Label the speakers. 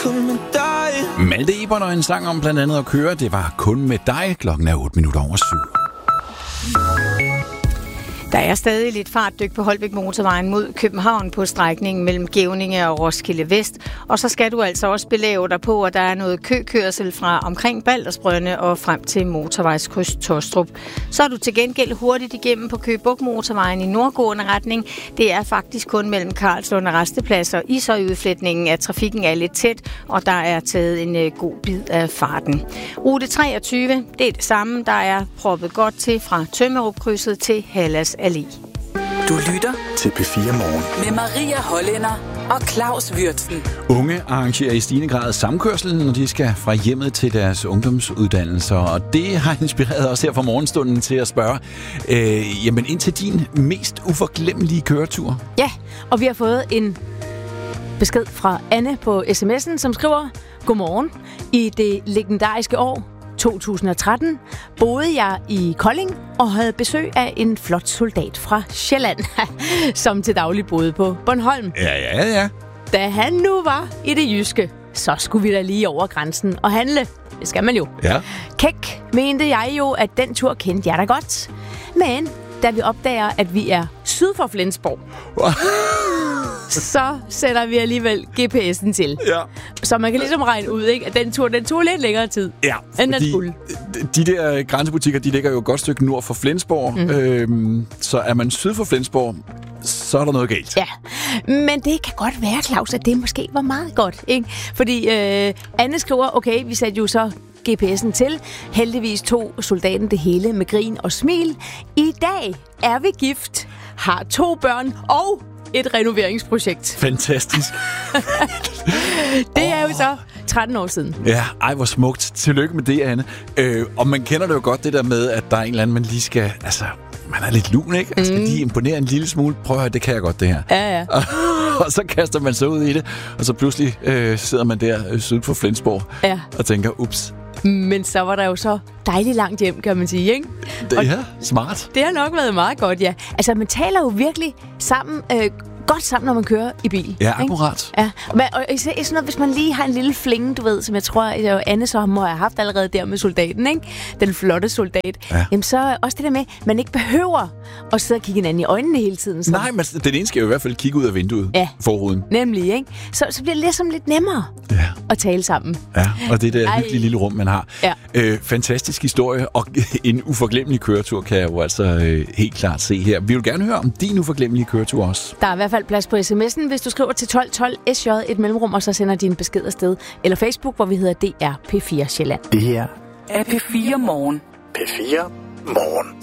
Speaker 1: Kun med dig.
Speaker 2: Malte Ebert og en sang om blandt andet at køre. Det var Kun med dig. Klokken er 7:08.
Speaker 3: Der er stadig lidt fartdyk på Holbæk Motorvejen mod København på strækningen mellem Gevninge og Roskilde Vest. Og så skal du altså også belæve dig på, at der er noget køkørsel fra omkring Baldersbrønde og frem til motorvejskryds Tostrup. Så er du til gengæld hurtigt igennem på Køge Bugt Motorvejen i nordgående retning. Det er faktisk kun mellem Karlslund og Rasteplads og Ishøj-udfletningen, at trafikken er lidt tæt, og der er taget en god bid af farten. Rute 23, det er det samme. Der er proppet godt til fra Tømmerupkrydset til Hallas Allé.
Speaker 4: Du lytter
Speaker 5: til P4 Morgen
Speaker 4: med Maria Hollænder og Claus Würtzen.
Speaker 2: Unge arrangerer i stigende grad samkørsel, når de skal fra hjemmet til deres ungdomsuddannelser. Og det har inspireret os her fra morgenstunden til at spørge, jamen ind til din mest uforglemmelige køretur.
Speaker 6: Ja, og vi har fået en besked fra Anne på sms'en, som skriver: Godmorgen. I det legendariske år 2013 boede jeg i Kolding og havde besøg af en flot soldat fra Sjælland, som til daglig boede på Bornholm.
Speaker 2: Ja.
Speaker 6: Da han nu var i det jyske, så skulle vi da lige over grænsen og handle. Det skal man jo.
Speaker 2: Ja.
Speaker 6: Kæk mente jeg jo, at den tur kendte jeg da godt. Men da vi opdager, at vi er syd for Flensborg, så sætter vi alligevel GPS'en til.
Speaker 2: Ja.
Speaker 6: Så man kan ligesom regne ud, ikke, at den tur, den tog lidt længere tid, end den skulle.
Speaker 2: De der grænsebutikker, de ligger jo et godt stykke nord for Flensborg. Så er man syd for Flensborg, så er der noget galt.
Speaker 6: Ja, men det kan godt være, Claus, at det måske var meget godt, ikke? Fordi Anne skriver, okay, vi satte jo så GPS'en til. Heldigvis tog soldaten det hele med grin og smil. I dag er vi gift, har 2 børn og et renoveringsprojekt.
Speaker 2: Fantastisk.
Speaker 6: Det er jo så 13 år siden.
Speaker 2: Ja, ej hvor smukt. Tillykke med det, Anne. Og man kender det jo godt, det der med, at der er en eller anden, man lige skal... Altså, man er lidt lun, ikke? Man skal lige imponere en lille smule. Prøv at høre, det kan jeg godt, det her.
Speaker 6: Ja.
Speaker 2: Og så kaster man sig ud i det, og så pludselig sidder man der syd for Flensborg og tænker, ups.
Speaker 6: Men så var der jo så dejligt langt hjem, kan man sige, ikke?
Speaker 2: Ja, smart.
Speaker 6: Det har nok været meget godt, ja. Altså, man taler jo virkelig sammen... godt sammen, når man kører i bil.
Speaker 2: Ja, akkurat.
Speaker 6: Ja. Og især sådan noget, hvis man lige har en lille flænge, du ved, som jeg tror, at Anne så må have haft allerede der med soldaten, ikke? Den flotte soldat. Ja. Jamen så også det der med, man ikke behøver at sidde og kigge hinanden i øjnene hele tiden. Så.
Speaker 2: Nej, men den ene skal jo i hvert fald kigge ud af vinduet. Forruden.
Speaker 6: Nemlig, ikke? Så bliver det ligesom lidt nemmere at tale sammen.
Speaker 2: Ja, og det der hyggelige lille rum, man har.
Speaker 6: Ja.
Speaker 2: Fantastisk historie, og en uforglemmelig køretur kan jeg jo altså helt klart se her. Vi vil gerne høre om din uforglemmelige køretur også.
Speaker 6: Der er i hvert fald plads på sms'en, hvis du skriver til 1212 SJ et mellemrum, og så sender din besked afsted. Eller Facebook, hvor vi hedder DR P4 Sjælland.
Speaker 5: Det her
Speaker 4: er P4 Morgen.
Speaker 5: P4 Morgen.